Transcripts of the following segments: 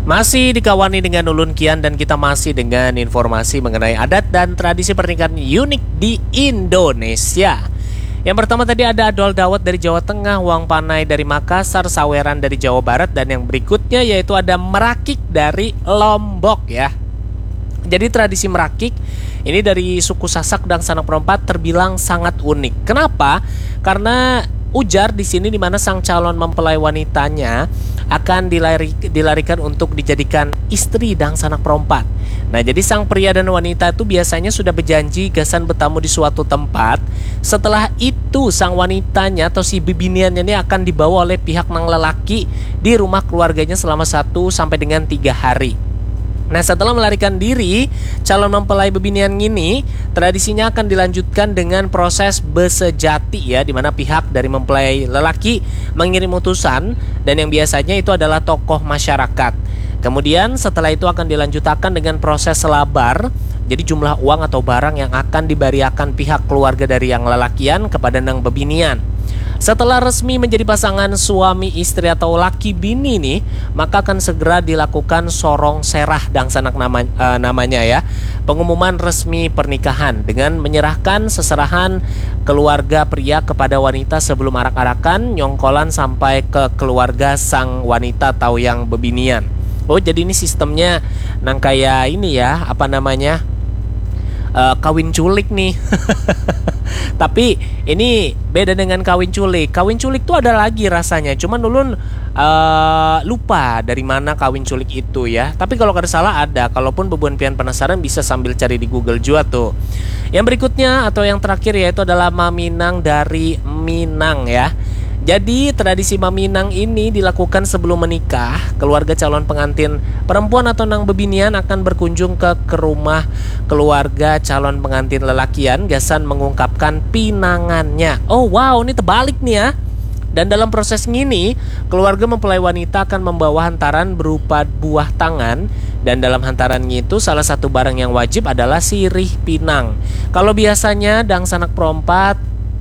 Masih dikawani dengan Ulun Kian dan kita masih dengan informasi mengenai adat dan tradisi pernikahan unik di Indonesia. Yang pertama tadi ada Adol Dawet dari Jawa Tengah, Wang Panai dari Makassar, Saweran dari Jawa Barat, dan yang berikutnya yaitu ada Merakik dari Lombok ya. Jadi tradisi merakik ini dari suku Sasak dan Sanak Perempat terbilang sangat unik. Kenapa? Karena ujar di sini di mana sang calon mempelai wanitanya akan dilarikan untuk dijadikan istri dan sanak perempat. Nah, jadi sang pria dan wanita itu biasanya sudah berjanji gasan bertamu di suatu tempat. Setelah itu sang wanitanya atau si bibiniannya ini akan dibawa oleh pihak nang lelaki di rumah keluarganya selama 1 sampai dengan 3 hari. Nah, setelah melarikan diri, calon mempelai bebinian ini tradisinya akan dilanjutkan dengan proses besejati ya, di mana pihak dari mempelai lelaki mengirim utusan dan yang biasanya itu adalah tokoh masyarakat. Kemudian setelah itu akan dilanjutkan dengan proses selabar. Jadi jumlah uang atau barang yang akan diberiakan pihak keluarga dari yang lelakian kepada nang bebinian. Setelah resmi menjadi pasangan suami istri atau laki bini nih, maka akan segera dilakukan sorong serah dan sanak namanya ya, pengumuman resmi pernikahan dengan menyerahkan seserahan keluarga pria kepada wanita sebelum arak-arakan nyongkolan sampai ke keluarga sang wanita atau yang bebinian. Oh, jadi ini sistemnya nang kayak ini ya, apa namanya, kawin culik nih. Tapi ini beda dengan kawin culik. Kawin culik tuh ada lagi rasanya. Cuman Ulun lupa dari mana kawin culik itu ya. Tapi kalau kada salah ada. Kalaupun bebuan pian penasaran bisa sambil cari di Google juga tuh. Yang berikutnya atau yang terakhir yaitu adalah Maminang dari Minang ya. Jadi tradisi Maminang ini dilakukan sebelum menikah. Keluarga calon pengantin perempuan atau nang bebinian akan berkunjung ke rumah keluarga calon pengantin lelakian gasan mengungkapkan pinangannya. Oh wow, ini terbalik nih ya. Dan dalam proses ini, keluarga mempelai wanita akan membawa hantaran berupa buah tangan. Dan dalam hantarannya itu salah satu barang yang wajib adalah sirih pinang. Kalau biasanya dang sanak perempat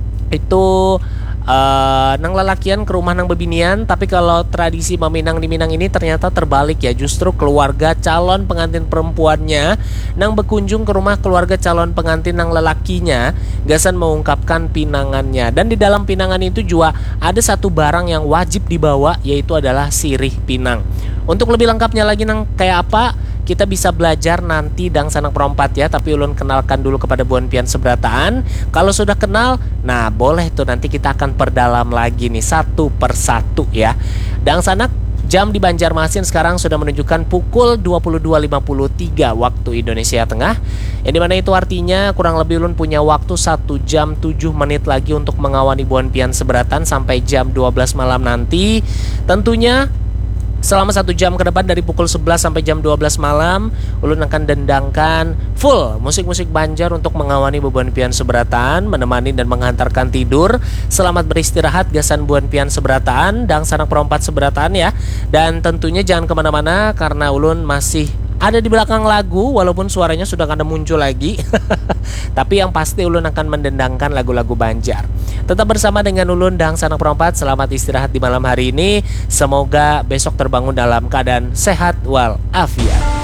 itu nang lelakian ke rumah nang bebinian, tapi kalau tradisi Maminang di Minang ini ternyata terbalik ya. Justru keluarga calon pengantin perempuannya nang berkunjung ke rumah keluarga calon pengantin nang lelakinya gasan mengungkapkan pinangannya. Dan di dalam pinangan itu juga ada satu barang yang wajib dibawa, yaitu adalah sirih pinang. Untuk lebih lengkapnya lagi nang kayak apa, kita bisa belajar nanti dang sanak perempat ya. Tapi ulun kenalkan dulu kepada buan pian seberataan. Kalau sudah kenal, nah boleh tuh nanti kita akan perdalam lagi nih satu persatu ya. Dang sanak, jam di Banjarmasin sekarang sudah menunjukkan pukul 22.53 waktu Indonesia Tengah. Yang dimana itu artinya kurang lebih ulun punya waktu 1 jam 7 menit lagi untuk mengawani buan pian seberatan sampai jam 12 malam nanti. Tentunya selama 1 jam ke depan dari pukul 11 sampai jam 12 malam ulun akan dendangkan full musik-musik Banjar untuk mengawani bebuan pian seberatan, menemani dan menghantarkan tidur. Selamat beristirahat gasan buan pian seberatan dan sanak perempat seberatan ya. Dan tentunya jangan kemana-mana karena ulun masih ada di belakang lagu walaupun suaranya sudah kada muncul lagi. Tapi yang pasti ulun akan mendendangkan lagu-lagu Banjar. Tetap bersama dengan ulun dan sanak perempat. Selamat istirahat di malam hari ini. Semoga besok terbangun dalam keadaan sehat walafiat.